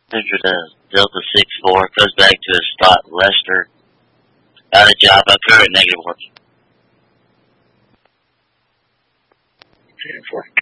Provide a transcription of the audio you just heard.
Enter the Delta 6-4, goes back to his spot, Lester. Got a job up here at -1. 4.